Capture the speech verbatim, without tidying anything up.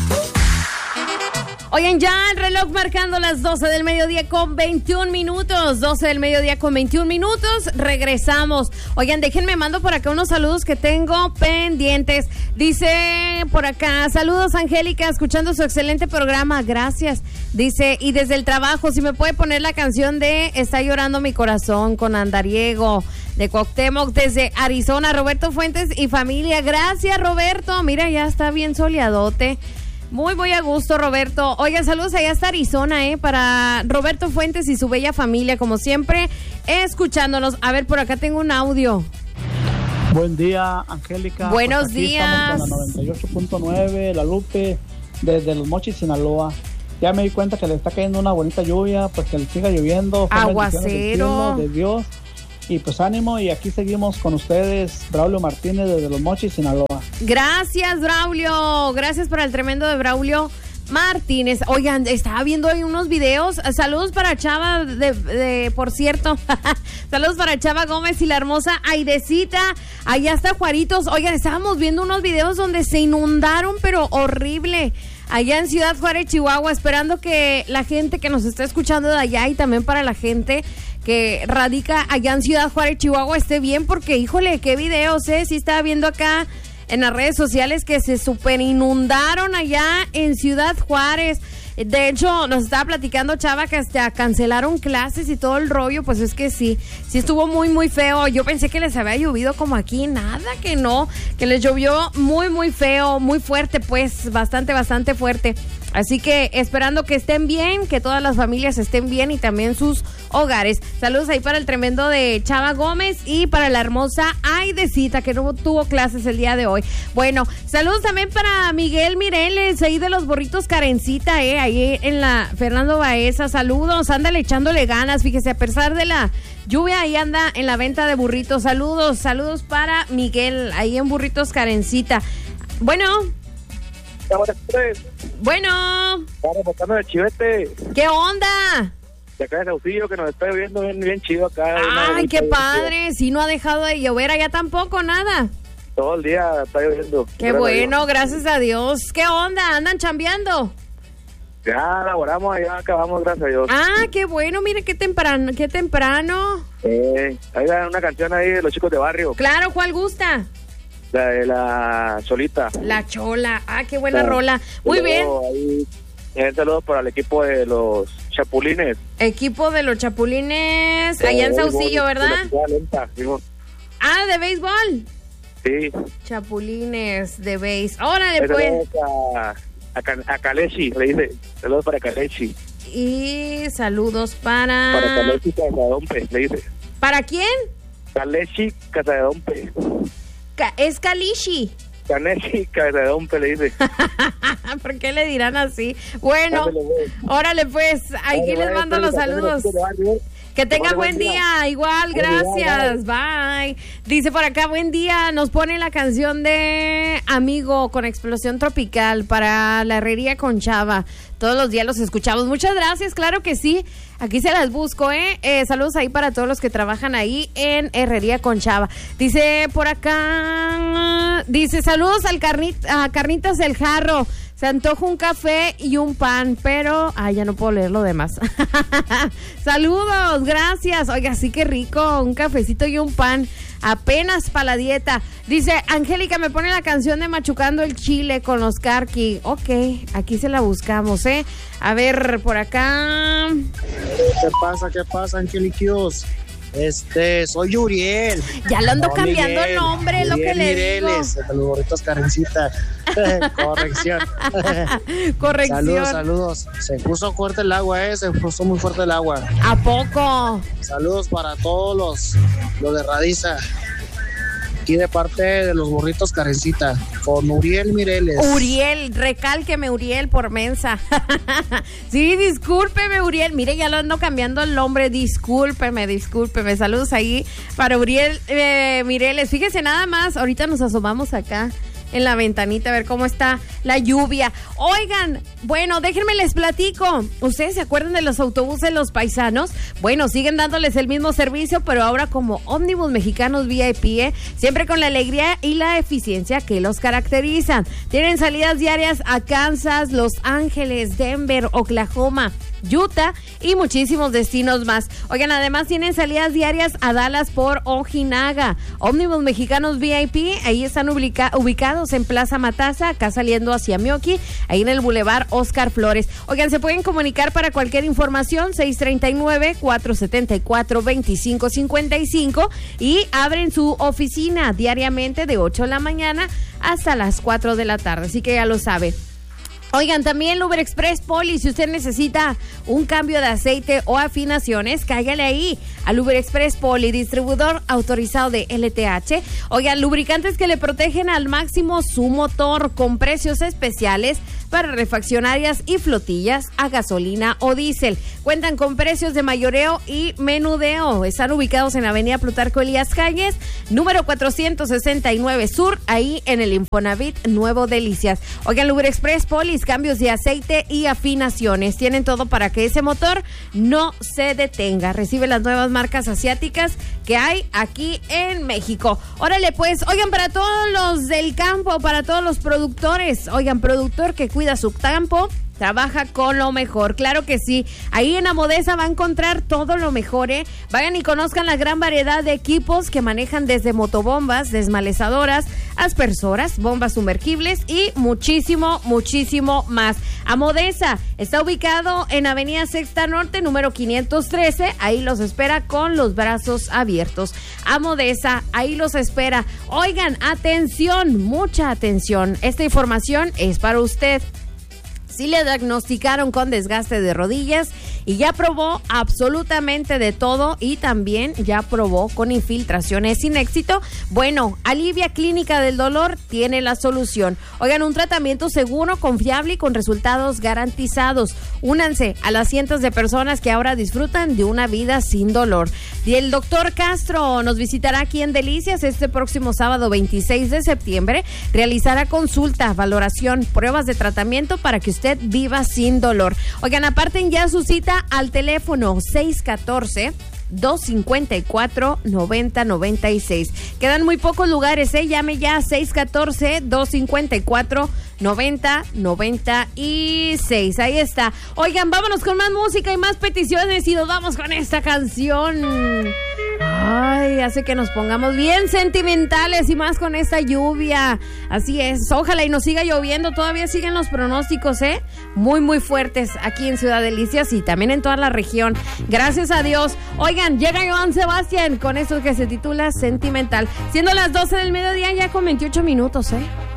Oigan, ya el reloj marcando las doce del mediodía con veintiún minutos. doce del mediodía con veintiún minutos. Regresamos. Oigan, déjenme mando por acá unos saludos que tengo pendientes. Dice por acá, saludos Angélica, escuchando su excelente programa. Gracias. Dice, y desde el trabajo, si me puede poner la canción de Está llorando mi corazón con Andariego de Cuauhtémoc desde Arizona. Roberto Fuentes y familia. Gracias, Roberto. Mira, ya está bien soleadote. Muy, muy a gusto, Roberto. Oigan, saludos allá hasta Arizona, ¿eh? Para Roberto Fuentes y su bella familia, como siempre, escuchándonos. A ver, por acá tengo un audio. Buen día, Angélica. Buenos pues aquí días. Estamos con la noventa y ocho punto nueve, La Lupe, desde Los Mochis, Sinaloa. Ya me di cuenta que le está cayendo una bonita lluvia, pues que le siga lloviendo. Aguacero. De Dios. Y pues ánimo, y aquí seguimos con ustedes, Braulio Martínez desde Los Mochis, Sinaloa. Gracias, Braulio. Gracias por el tremendo de Braulio Martínez. Oigan, estaba viendo hoy unos videos. Saludos para Chava, de, de por cierto. Saludos para Chava Gómez y la hermosa Aidecita. Allá está Juaritos. Oigan, estábamos viendo unos videos donde se inundaron, pero horrible. Allá en Ciudad Juárez, Chihuahua, esperando que la gente que nos está escuchando de allá y también para la gente que radica allá en Ciudad Juárez, Chihuahua, esté bien, porque híjole, qué videos, eh, sí estaba viendo acá en las redes sociales que se super inundaron allá en Ciudad Juárez. De hecho, nos estaba platicando Chava que hasta cancelaron clases y todo el rollo. Pues es que sí, sí estuvo muy, muy feo. Yo pensé que les había llovido como aquí, nada que no, que les llovió muy, muy feo, muy fuerte, pues, bastante, bastante fuerte. Así que esperando que estén bien, que todas las familias estén bien y también sus hogares. Saludos ahí para el tremendo de Chava Gómez y para la hermosa Aidecita, que no tuvo clases el día de hoy. Bueno, saludos también para Miguel Mireles, ahí de los burritos Karencita, eh, ahí en la Fernando Baeza. Saludos, ándale echándole ganas, fíjese, a pesar de la lluvia, ahí anda en la venta de burritos. Saludos, saludos para Miguel, ahí en Burritos Karencita. Bueno. Bueno. Estamos botando de Chivete. ¿Qué onda? De acá de Saucillo, que nos está lloviendo bien, bien chido acá. Ay, qué padre. Si no ha dejado de llover allá tampoco, nada. Todo el día está lloviendo. Qué bueno, gracias a Dios. ¿Qué onda? ¿Andan chambeando? Ya laboramos, ya acabamos, gracias a Dios. Ah, qué bueno, mire qué temprano, qué temprano. Eh, hay una canción ahí de los chicos de barrio. Claro, ¿cuál gusta? La de la Cholita. La Chola, ah, qué buena claro. rola. Muy bien. Ahí, un saludo para el equipo de los Chapulines. Equipo de los Chapulines, allá en Saucillo, ¿verdad? Lenta, ah, de béisbol. Sí. Chapulines de béis. Órale, pues. A, a, a Kalechi, le dice. Saludos para Kalechi. Y saludos para... Para Kalechi Casadompe, le dice. ¿Para quién? Kalechi Casadompe. Es Kalishi. Kalechi Casadompe, le dice. ¿Por qué le dirán así? Bueno, órale pues, aquí les mando los saludos. Que tenga buen día, igual, gracias, bye. Dice por acá, buen día, nos pone la canción de Amigo con Explosión Tropical para la Herrería con Chava. Todos los días los escuchamos, muchas gracias, claro que sí, aquí se las busco, ¿eh? eh saludos ahí para todos los que trabajan ahí en Herrería con Chava. Dice por acá, dice saludos al carnit, a Carnitas del Jarro. Se antoja un café y un pan, pero... Ay, ya no puedo leer lo demás. Saludos, gracias. Oiga, sí que rico, un cafecito y un pan. Apenas para la dieta. Dice, Angélica, me pone la canción de Machucando el Chile con los Carqui. Ok, aquí se la buscamos, ¿eh? A ver, por acá... ¿Qué pasa, qué pasa, Angeliquios? Este, soy Uriel. Ya lo ando no, cambiando el nombre, Uriel, lo que le Mireles, digo. De los burritos Karencita. Corrección. Corrección. Saludos, saludos. Se puso fuerte el agua, eh. Se puso muy fuerte el agua. ¿A poco? Saludos para todos los, los de Radiza. Aquí de parte de los burritos Karencita, con Uriel Mireles. Uriel, recálqueme Uriel por mensa. Sí, discúlpeme Uriel, mire, ya lo ando cambiando el nombre, discúlpeme, discúlpeme. Saludos ahí para Uriel eh, Mireles. Fíjese nada más, ahorita nos asomamos acá en la ventanita a ver cómo está la lluvia. Oigan, bueno, déjenme les platico. ¿Ustedes se acuerdan de los autobuses Los Paisanos? Bueno, siguen dándoles el mismo servicio, pero ahora como ómnibus mexicanos V I P, ¿eh? Siempre con la alegría y la eficiencia que los caracterizan. Tienen salidas diarias a Kansas, Los Ángeles, Denver, Oklahoma, Utah y muchísimos destinos más. Oigan, además tienen salidas diarias a Dallas por Ojinaga. Ómnibus Mexicanos V I P, ahí están ubica- ubicados en Plaza Matasa, acá saliendo hacia Mioqui, ahí en el Boulevard Oscar Flores. Oigan, se pueden comunicar para cualquier información, seis tres nueve, cuatro siete cuatro, dos cinco cinco cinco, y abren su oficina diariamente de ocho de la mañana hasta las cuatro de la tarde, así que ya lo sabe. Oigan, también Luber Express Poli, si usted necesita un cambio de aceite o afinaciones, cáigale ahí a Luber Express Poli, distribuidor autorizado de L T H. Oigan, lubricantes que le protegen al máximo su motor con precios especiales para refaccionarias y flotillas a gasolina o diésel. Cuentan con precios de mayoreo y menudeo. Están ubicados en Avenida Plutarco Elías Calles, número cuatrocientos sesenta y nueve Sur, ahí en el Infonavit Nuevo Delicias. Oigan, Luber Express Poli, cambios de aceite y afinaciones. Tienen todo para que ese motor no se detenga. Recibe las nuevas marcas asiáticas que hay aquí en México. Órale pues, oigan, para todos los del campo, para todos los productores, oigan, productor que cuida su campo, trabaja con lo mejor, claro que sí. Ahí en Amodesa va a encontrar todo lo mejor, ¿eh? Vayan y conozcan la gran variedad de equipos que manejan desde motobombas, desmalezadoras, aspersoras, bombas sumergibles y muchísimo, muchísimo más. Amodesa está ubicado en Avenida Sexta Norte, número quinientos trece. Ahí los espera con los brazos abiertos. Amodesa, ahí los espera. Oigan, atención, mucha atención. Esta información es para usted. Sí le diagnosticaron con desgaste de rodillas y ya probó absolutamente de todo y también ya probó con infiltraciones sin éxito. Bueno, Alivia Clínica del Dolor tiene la solución. Oigan, un tratamiento seguro, confiable y con resultados garantizados. Únanse a las cientos de personas que ahora disfrutan de una vida sin dolor. Y el doctor Castro nos visitará aquí en Delicias este próximo sábado veintiséis de septiembre. Realizará consulta, valoración, pruebas de tratamiento para que usted viva sin dolor. Oigan, aparten ya su cita al teléfono seis uno cuatro, dos cinco cuatro, nueve cero nueve seis. Quedan muy pocos lugares, ¿eh? Llame ya seis uno cuatro, dos cinco cuatro, nueve cero nueve seis. Ahí está. Oigan, vámonos con más música y más peticiones y nos vamos con esta canción. Ay, hace que nos pongamos bien sentimentales y más con esta lluvia. Así es, ojalá y nos siga lloviendo. Todavía siguen los pronósticos, ¿eh? Muy, muy fuertes aquí en Ciudad Delicias y también en toda la región. Gracias a Dios. Oigan, llega Joan Sebastián con esto que se titula Sentimental. Siendo las doce del mediodía ya con veintiocho minutos, ¿eh?